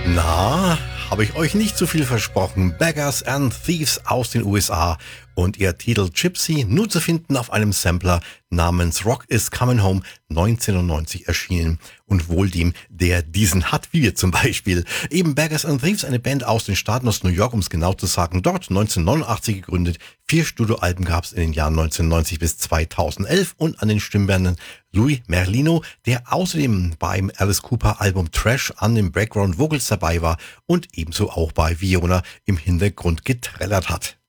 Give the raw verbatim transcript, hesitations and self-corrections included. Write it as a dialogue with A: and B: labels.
A: Na, habe ich euch nicht zu viel versprochen. Beggars and Thieves aus den U S A und ihr Titel Gypsy, nur zu finden auf einem Sampler namens Rock is Coming Home, neunzehnhundertneunzig erschienen. Und wohl dem, der diesen hat, wie wir zum Beispiel. Eben Beggars and Thieves, eine Band aus den Staaten, aus New York, um es genau zu sagen, dort neunzehnhundertneunundachtzig gegründet. Vier Studioalben gab es in den Jahren neunzehnhundertneunzig bis zweitausendelf und an den Stimmbändern Louis Merlino, der außerdem beim Alice Cooper Album Trash an den Background Vocals dabei war und ebenso auch bei Viona im Hintergrund getrellert hat.